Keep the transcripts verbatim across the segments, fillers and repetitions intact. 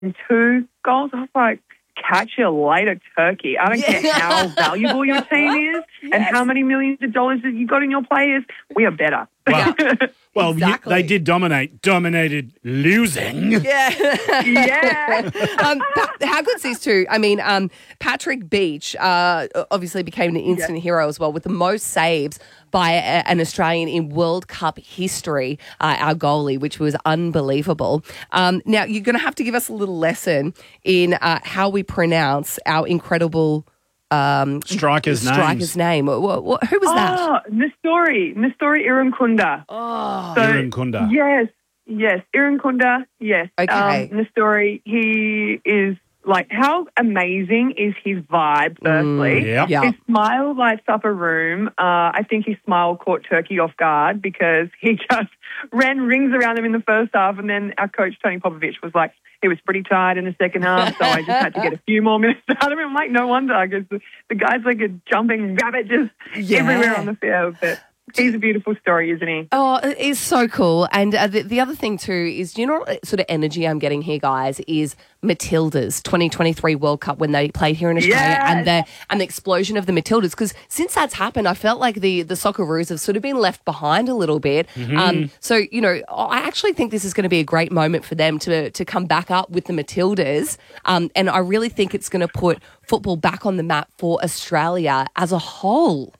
two goals. I was like, catch you later, Turkey. I don't Yeah. care how valuable your team is Yes. and how many millions of dollars that you got in your players. We are better. Wow. Well, Exactly. you, they did dominate. Dominated losing. Yeah. Yeah. um, Pa- how good's these two? I mean, um, Patrick Beach uh, obviously became an instant hero as well with the most saves by a, an Australian in World Cup history, uh, our goalie, which was unbelievable. Um, now, you're going to have to give us a little lesson in uh, how we pronounce our incredible um, Strikers' names. striker's name. What, what, who was that? Oh, Nestori. Nestori Irankunda. Oh, So, Irankunda. Yes, yes. Irankunda, yes. Okay. Um, Nestori, he is like, how amazing is his vibe, firstly? Yeah. yeah. His smile lights up a room. Uh, I think his smile caught Turkey off guard because he just ran rings around them in the first half, and then our coach, Tony Popovich, was like, he was pretty tired in the second half, so I just had to get a few more minutes out of him. I'm like, no wonder, because the, the guy's like a jumping rabbit just Yeah. everywhere on the field. But he's a beautiful story, isn't he? Oh, it is so cool. And uh, the, the other thing too is, do you know what sort of energy I'm getting here, guys, is Matildas twenty twenty-three World Cup when they played here in Australia Yes. and the and the explosion of the Matildas. Because since that's happened, I felt like the, the Socceroos have sort of been left behind a little bit. Um, so, you know, I actually think this is going to be a great moment for them to, to come back up with the Matildas. Um, and I really think it's going to put football back on the map for Australia as a whole.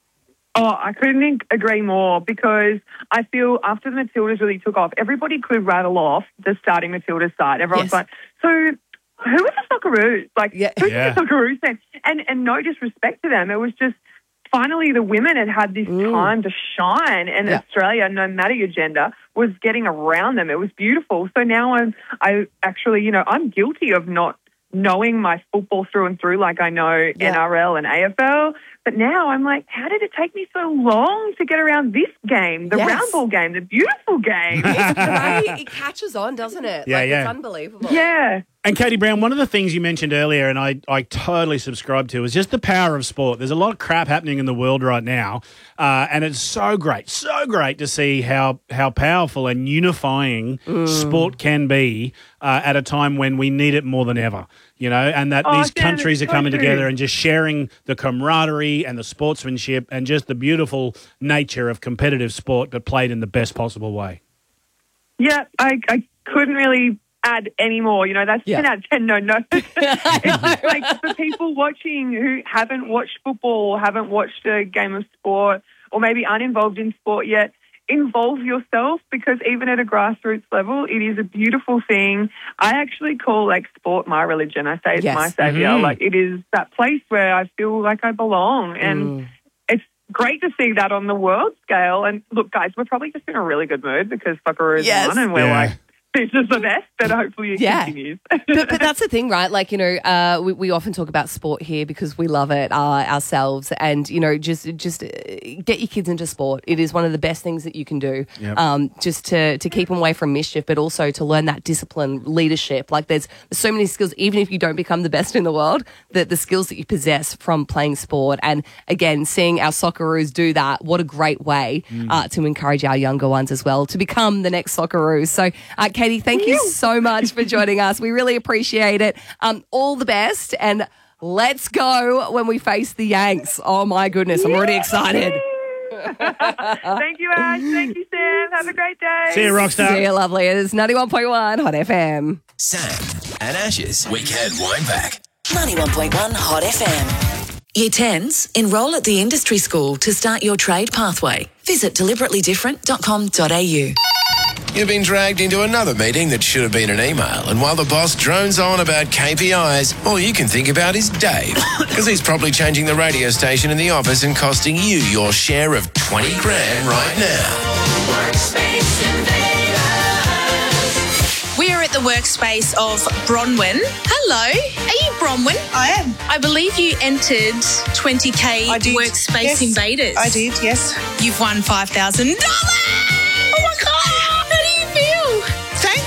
Oh, I couldn't agree more because I feel after the Matildas really took off, everybody could rattle off the starting Matildas side. Everyone's Yes. like, so who are the Socceroos? Like, Yeah. who's Yeah. the Socceroos then? And, and no disrespect to them, it was just finally the women had had this time to shine, and Yeah. Australia, no matter your gender, was getting around them. It was beautiful. So now I'm, I actually, you know, I'm guilty of not knowing my football through and through like I know Yeah. N R L and A F L. But now I'm like, how did it take me so long to get around this game, the Yes. round ball game, the beautiful game? It's great. It catches on, doesn't it? Yeah, like, yeah. It's unbelievable. Yeah. And Katie Brown, one of the things you mentioned earlier, and I, I totally subscribe to, is just the power of sport. There's a lot of crap happening in the world right now, uh, and it's so great, so great to see how how powerful and unifying sport can be uh, at a time when we need it more than ever. You know, and that Oh, these Dan, countries are it's so coming true. together and just sharing the camaraderie and the sportsmanship and just the beautiful nature of competitive sport, but played in the best possible way. Yeah, I, I couldn't really add any more. You know, that's Yeah. ten out of ten, no, no. It's just like for people watching who haven't watched football or haven't watched a game of sport or maybe aren't involved in sport yet, involve yourself because even at a grassroots level, it is a beautiful thing. I actually call like sport my religion. I say it's Yes. my savior. Mhm. Like it is that place where I feel like I belong. And Mm. it's great to see that on the world scale. And look, guys, we're probably just in a really good mood because Socceroos Yes. won and we're Yeah. like, this is the best, but hopefully it Yeah. continues. but, but that's the thing, right? Like, you know, uh, we, we often talk about sport here because we love it uh, ourselves, and you know, just just uh, get your kids into sport. It is one of the best things that you can do, Yep. um, just to to keep them away from mischief, but also to learn that discipline, leadership. Like, there's, there's so many skills, even if you don't become the best in the world, that the skills that you possess from playing sport. And again, seeing our Socceroos do that, what a great way uh, to encourage our younger ones as well to become the next Socceroos. So, uh, Katie, thank you so much for joining us. We really appreciate it. Um, all the best, and let's go when we face the Yanks. Oh my goodness, I'm already excited. Thank you, Ash. Thank you, Sam. Have a great day. See you, Rockstar. See you, lovely. It is ninety-one point one Hot F M. Sam and Ash's Weekend Wineback. ninety-one point one Hot F M. Year tens, enrol at the industry school to start your trade pathway. Visit deliberately different dot com dot a u. You've been dragged into another meeting that should have been an email, and while the boss drones on about K P Is, all you can think about is Dave, because he's probably changing the radio station in the office and costing you your share of twenty grand right now. We are at the workspace of Bronwyn. Hello, are you Bronwyn? I am. I believe you entered twenty K I did. Workspace Yes. Invaders. I did, yes. You've won five thousand dollars! Oh my God! How do you feel? Thanks.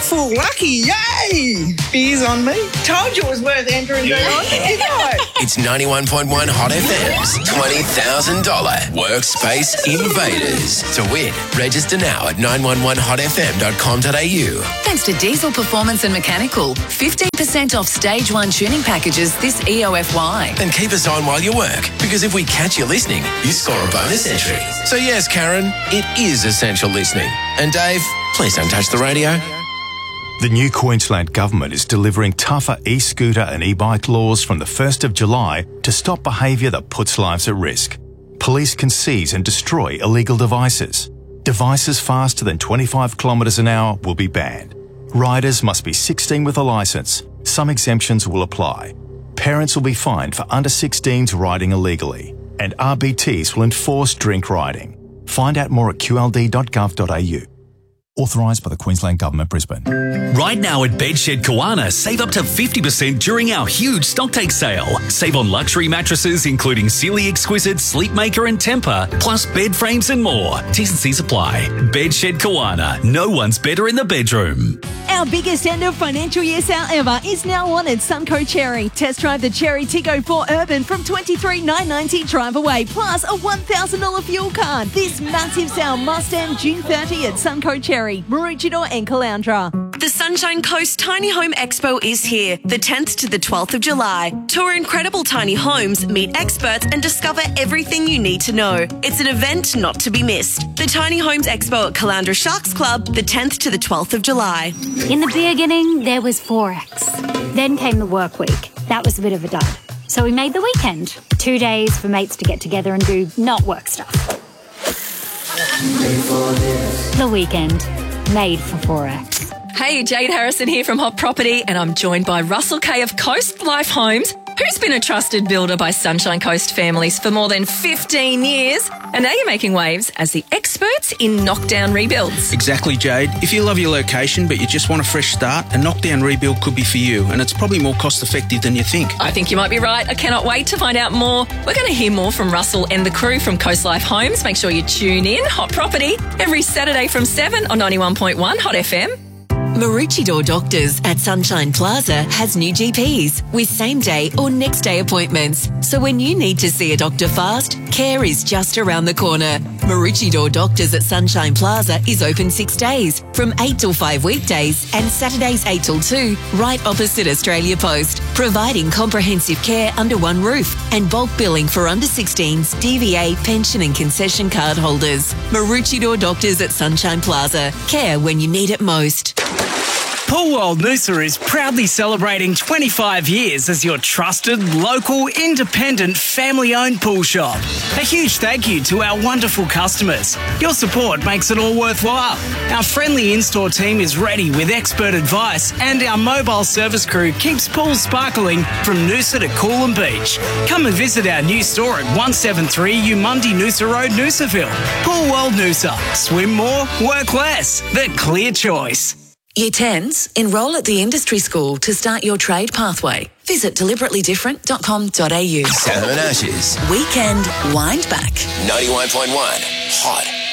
full lucky. Yay! Beers on me. Told you it was worth entering yeah. on, didn't I? It's ninety-one point one Hot F M's twenty thousand dollars Workspace Invaders. To win, register now at nine one one hot f m dot com dot a u. Thanks to Diesel Performance and Mechanical. fifteen percent off stage one tuning packages this E O F Y. And keep us on while you work, because if we catch you listening, you score a bonus entry. So yes, Karen, it is essential listening. And Dave, please don't touch the radio. The new Queensland Government is delivering tougher e-scooter and e-bike laws from the first of July to stop behaviour that puts lives at risk. Police can seize and destroy illegal devices. Devices faster than twenty-five kilometres an hour will be banned. Riders must be sixteen with a licence. Some exemptions will apply. Parents will be fined for under sixteens riding illegally. And R B Ts will enforce drink riding. Find out more at q l d dot gov dot a u. Authorised by the Queensland Government, Brisbane. Right now at Bedshed Kawana, save up to fifty percent during our huge stocktake sale. Save on luxury mattresses including Sealy Exquisite, Sleepmaker and Temper, plus bed frames and more. T's and C's apply. Bedshed Kawana. No one's better in the bedroom. Our biggest end of financial year sale ever is now on at Sunco Cherry. Test drive the Cherry Tiggo four Urban from twenty-three thousand nine hundred ninety dollars drive away, plus a one thousand dollars fuel card. This massive sale must end June thirtieth at Sunco Cherry, Maroochydore and Caloundra. The Sunshine Coast Tiny Home Expo is here, the tenth to the twelfth of July. Tour incredible tiny homes, meet experts and discover everything you need to know. It's an event not to be missed. The Tiny Homes Expo at Caloundra Sharks Club, the tenth to the twelfth of July. In the beginning, there was Forex. Then came the work week. That was a bit of a dud. So we made the weekend. Two days for mates to get together and do not work stuff. The weekend. Made for Forex. Hey, Jade Harrison here from Hot Property, and I'm joined by Russell Kay of Coast Life Homes, who's been a trusted builder by Sunshine Coast families for more than fifteen years. And now you're making waves as the experts in knockdown rebuilds. Exactly, Jade. If you love your location but you just want a fresh start, a knockdown rebuild could be for you, and it's probably more cost effective than you think. I think you might be right. I cannot wait to find out more. We're going to hear more from Russell and the crew from Coast Life Homes. Make sure you tune in. Hot Property every Saturday from seven on ninety-one point one Hot F M. Maroochydore Doctors at Sunshine Plaza has new G Ps with same-day or next-day appointments. So when you need to see a doctor fast, care is just around the corner. Maroochydore Doctors at Sunshine Plaza is open six days, from eight till five weekdays and Saturdays eight till two, right opposite Australia Post, providing comprehensive care under one roof and bulk billing for under sixteens, D V A, pension and concession card holders. Maroochydore Doctors at Sunshine Plaza. Care when you need it most. Pool World Noosa is proudly celebrating twenty-five years as your trusted, local, independent, family-owned pool shop. A huge thank you to our wonderful customers. Your support makes it all worthwhile. Our friendly in-store team is ready with expert advice, and our mobile service crew keeps pools sparkling from Noosa to Coolum Beach. Come and visit our new store at one seventy-three Umundi Noosa Road, Noosaville. Pool World Noosa. Swim more, work less. The clear choice. Year tens, enrol at the industry school to start your trade pathway. Visit deliberately different dot com dot a u. Sam and Ash's Weekend Wind Back. ninety-one point one Hot